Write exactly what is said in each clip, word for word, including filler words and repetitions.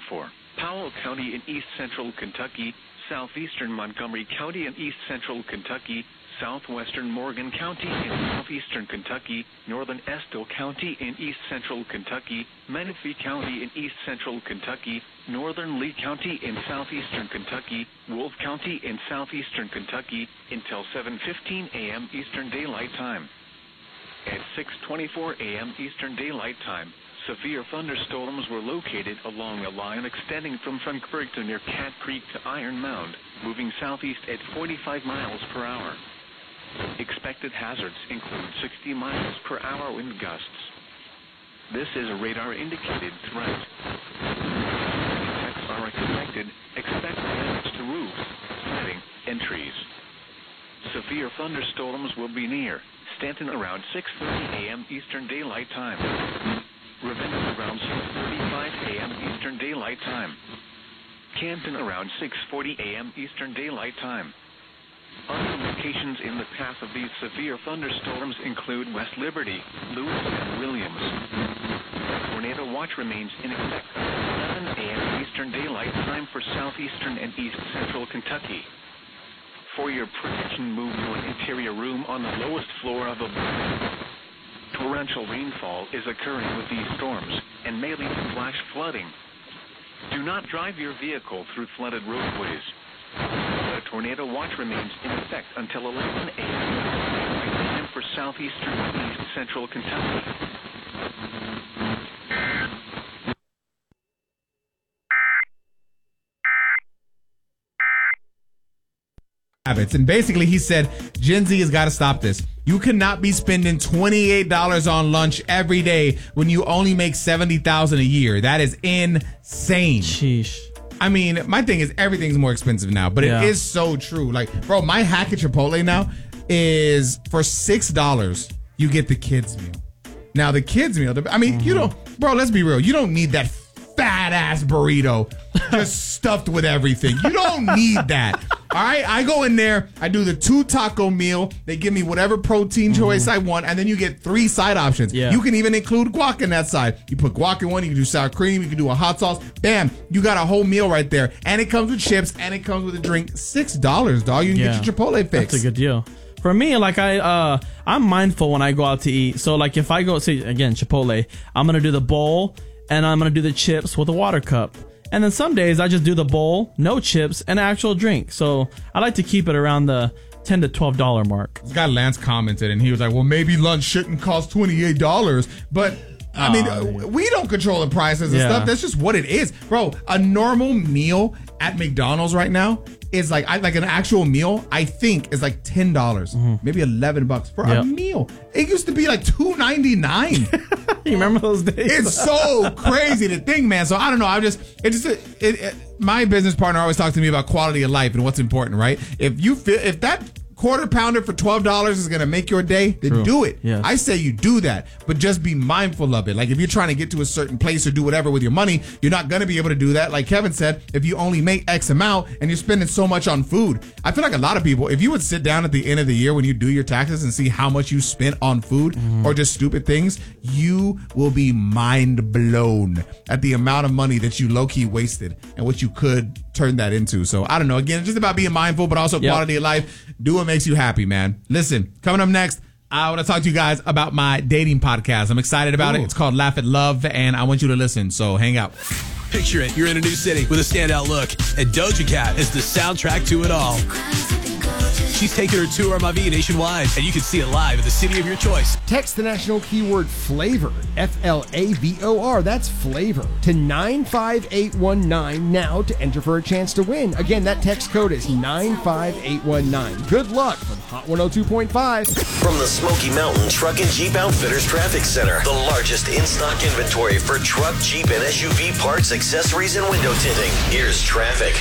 for Powell County in east central Kentucky, southeastern Montgomery County in east central Kentucky, southwestern Morgan County in southeastern Kentucky, northern Estill County in east central Kentucky, Menifee County in east central Kentucky, northern Lee County in southeastern Kentucky, Wolfe County in southeastern Kentucky until seven fifteen a.m. Eastern Daylight Time. At six twenty-four a.m. Eastern Daylight Time, severe thunderstorms were located along a line extending from Frankfurt to near Cat Creek to Iron Mound, moving southeast at forty-five miles per hour. Expected hazards include sixty miles per hour wind gusts. This is a radar-indicated threat. Effects are expected. Expect damage to roofs, siding, and trees. Severe thunderstorms will be near Stanton around six thirty a.m. Eastern Daylight Time. Ravenna around six thirty-five a.m. Eastern Daylight Time. Canton around six forty a.m. Eastern Daylight Time. Other locations in the path of these severe thunderstorms include West Liberty, Lewis, and Williams. Tornado watch remains in effect until eleven a.m. Eastern Daylight Time for southeastern and east central Kentucky. For your protection, move to an interior room on the lowest floor of a building. Torrential rainfall is occurring with these storms and may lead to flash flooding. Do not drive your vehicle through flooded roadways. The tornado watch remains in effect until eleven a.m. for southeastern and east central Kentucky. Habits. And basically he said Gen Z has got to stop this. You cannot be spending twenty-eight dollars on lunch every day when you only make seventy thousand dollars a year. That is insane. Sheesh. I mean, my thing is everything's more expensive now, but yeah. it is so true. Like, bro, my hack at Chipotle now is for six dollars, you get the kids meal. Now, the kids meal, I mean, mm-hmm. you don't, bro, let's be real. You don't need that fat ass burrito just stuffed with everything. You don't need that. All right, I go in there, I do the two taco meal. They give me whatever protein choice mm-hmm. I want, and then you get three side options. Yeah. You can even include guac in that side. You put guac in one, you can do sour cream, you can do a hot sauce. Bam, you got a whole meal right there. And it comes with chips, and it comes with a drink. six dollars, dog. You can yeah. get your Chipotle fix. That's a good deal. For me, like I, uh, I'm mindful when I go out to eat. So like if I go, say again, Chipotle, I'm going to do the bowl, and I'm going to do the chips with a water cup. And then some days I just do the bowl, no chips, and an actual drink. So I like to keep it around the ten to twelve dollars mark. This guy Lance commented, and he was like, well, maybe lunch shouldn't cost twenty-eight dollars. But, I mean, uh, we don't control the prices and yeah. stuff. That's just what it is. Bro, a normal meal at McDonald's right now is like, I, like an actual meal, I think, is like ten dollars. Mm-hmm. Maybe eleven bucks for yep. a meal. It used to be like two ninety-nine. You remember those days? It's so crazy to think, man. So I don't know. I just, it just, it, it, my business partner always talks to me about quality of life and what's important, right? If you feel, if that quarter pounder for twelve dollars is going to make your day, then True. do it. Yes. I say you do that, but just be mindful of it. Like if you're trying to get to a certain place or do whatever with your money, you're not going to be able to do that. Like Kevin said, if you only make X amount and you're spending so much on food. I feel like a lot of people, if you would sit down at the end of the year when you do your taxes and see how much you spent on food mm. or just stupid things, you will be mind blown at the amount of money that you low-key wasted and what you could turn that into. So I don't know. Again, it's just about being mindful, but also yep. quality of life. Do what makes you happy, man. Listen, coming up next, I want to talk to you guys about my dating podcast. I'm excited about Ooh. it. It's called Laugh at Love, and I want you to listen. So hang out. Picture it. You're in a new city with a standout look, and Doja Cat is the soundtrack to it all. She's taking her tour Mavi nationwide, and you can see it live at the city of your choice. Text the national keyword flavor, F L A V O R, that's flavor, to nine five eight one nine now to enter for a chance to win. Again, that text code is nine five eight one nine. Good luck from Hot one oh two point five. From the Smoky Mountain Truck and Jeep Outfitters Traffic Center, the largest in-stock inventory for truck, Jeep, and S U V parts, accessories, and window tinting. Here's traffic.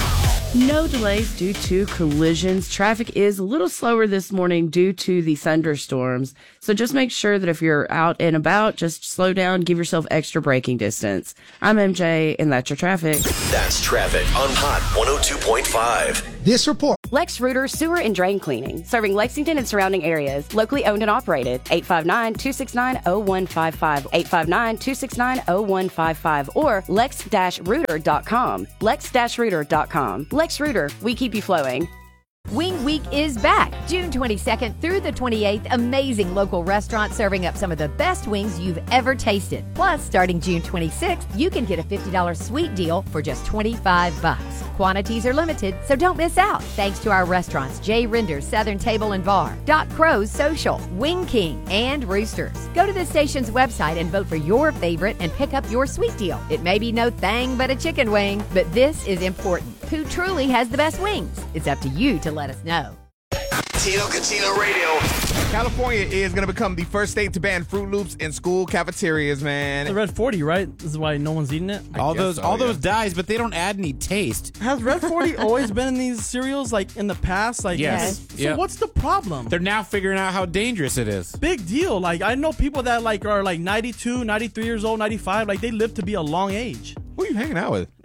No delays due to collisions. Traffic is a little slower this morning due to the thunderstorms. So just make sure that if you're out and about, just slow down, give yourself extra braking distance. I'm M J, and that's your traffic. That's traffic on Hot one oh two point five. This report. Lex Rooter Sewer and Drain Cleaning, serving Lexington and surrounding areas. Locally owned and operated. eight five nine, two six nine, zero one five five. eight five nine, two six nine, zero one five five or lex dash rooter dot com. lex dash rooter dot com. Lex Rooter, we keep you flowing. Wing Week is back, June twenty-second through the twenty-eighth. Amazing local restaurants serving up some of the best wings you've ever tasted. Plus, starting June twenty-sixth, you can get a fifty dollars sweet deal for just twenty-five bucks. Quantities are limited, so don't miss out. Thanks to our restaurants, J. Rinder's Southern Table and Bar, Doc Crow's Social, Wing King, and Roosters. Go to the station's website and vote for your favorite and pick up your sweet deal. It may be no thing but a chicken wing, but this is important. Who truly has the best wings? It's up to you to let us know. Tino Catino Radio. California is going to become the first state to ban Fruit Loops in school cafeterias, man. The Red forty, right? This is why no one's eating it. I all guess those, so, all yeah. those dyes, but they don't add any taste. Has Red forty always been in these cereals, like in the past? Like, Yes. So Yep. what's the problem? They're now figuring out how dangerous it is. Big deal. Like, I know people that like are like ninety-two, ninety-three years old, ninety-five. Like, they live to be a long age. Who are you hanging out with?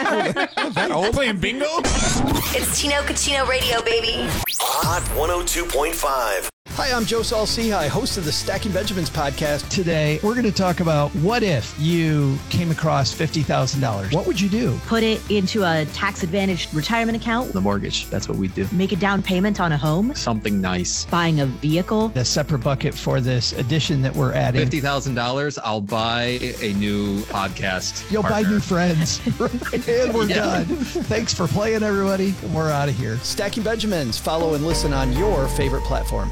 That old Playing bingo? It's Tino Catino Radio, baby. Hot one oh two point five. Hi, I'm Joe Saul-Sehy, host of the Stacking Benjamins podcast. Today, we're going to talk about what if you came across fifty thousand dollars. What would you do? Put it into a tax-advantaged retirement account. The mortgage, that's what we do. Make a down payment on a home. Something nice. Buying a vehicle. A separate bucket for this addition that we're adding. fifty thousand dollars, I'll buy a new podcast You'll partner. buy new friends. And we're done. Thanks for playing, everybody. We're out of here. Stacking Benjamins. Follow and listen on your favorite platform.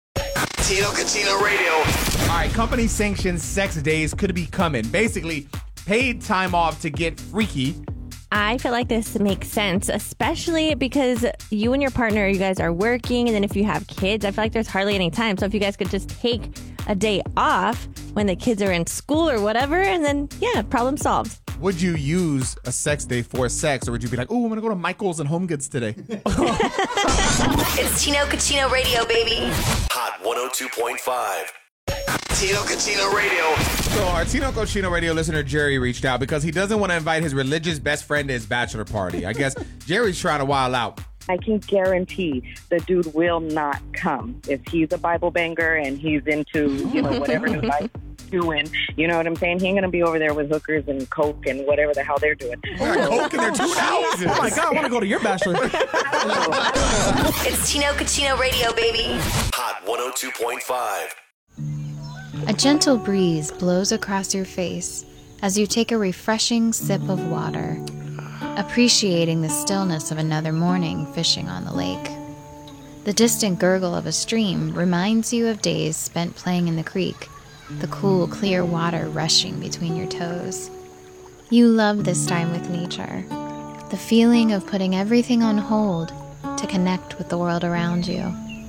Tino Catino Radio. All right, company sanctioned sex days could be coming. Basically, paid time off to get freaky. I feel like this makes sense, especially because you and your partner, you guys are working, and then if you have kids, I feel like there's hardly any time. So if you guys could just take a day off when the kids are in school or whatever, and then, yeah, problem solved. Would you use a sex day for sex, or would you be like, oh, I'm going to go to Michael's and Home Goods today? It's Tino Catino Radio, baby. Hot one oh two point five. Tino Catino Radio. So our Tino Cochino Radio listener Jerry reached out because he doesn't want to invite his religious best friend to his bachelor party. I guess Jerry's trying to wild out. I can guarantee the dude will not come. If he's a Bible banger and he's into, you know, whatever his life's doing, you know what I'm saying? He ain't going to be over there with hookers and coke and whatever the hell they're doing. Coke in their two houses. Oh my God, I want to go to your bachelor. It's Tino Catino Radio, baby. Hot one oh two point five. A gentle breeze blows across your face as you take a refreshing sip of water, appreciating the stillness of another morning fishing on the lake. The distant gurgle of a stream reminds you of days spent playing in the creek, the cool, clear water rushing between your toes. You love this time with nature, the feeling of putting everything on hold to connect with the world around you.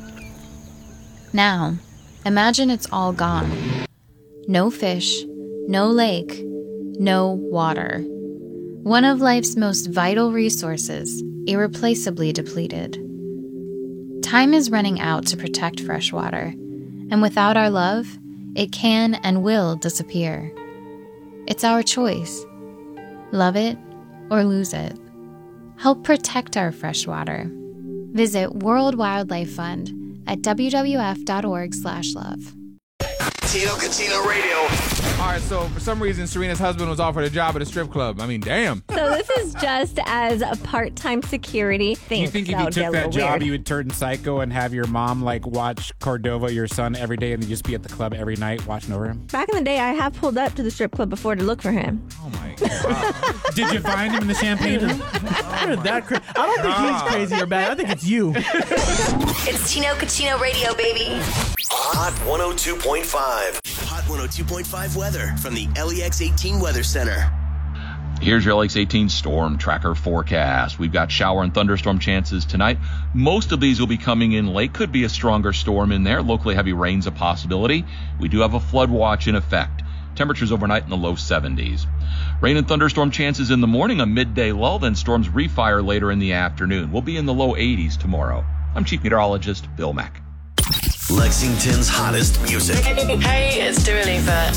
Now, imagine it's all gone. No fish, no lake, no water. One of life's most vital resources, irreplaceably depleted. Time is running out to protect fresh water, and without our love, it can and will disappear. It's our choice. Love it or lose it. Help protect our fresh water. Visit World Wildlife Fund at w w f dot org slash love. Tino Catino Radio. All right, so for some reason, Serena's husband was offered a job at a strip club. I mean, damn. So this is just as a part-time security thing. You think if you took that job, you would turn psycho and have your mom like watch Cordova, your son, every day, and then just be at the club every night watching over him? Back in the day, I have pulled up to the strip club before to look for him. Oh my God. Did you find him in the champagne room? You're that cra- I don't think he's crazy or bad. I think it's you. It's Tino Catino Radio, baby. Hot one oh two point five. Hot one oh two point five weather from the L E X eighteen Weather Center. Here's your L E X eighteen storm tracker forecast. We've got shower and thunderstorm chances tonight. Most of these will be coming in late. Could be a stronger storm in there. Locally heavy rain's a possibility. We do have a flood watch in effect. Temperatures overnight in the low seventies. Rain and thunderstorm chances in the morning, a midday lull, then storms refire later in the afternoon. We'll be in the low eighties tomorrow. I'm Chief Meteorologist Bill Mack. Lexington's hottest music. Hey, it's Dua Lipa.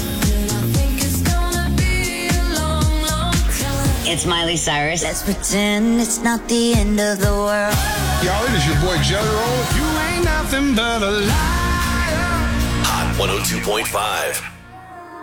It's Miley Cyrus. Let's pretend it's not the end of the world. Y'all, it is your boy General. You ain't nothing but a liar. Hot one oh two point five.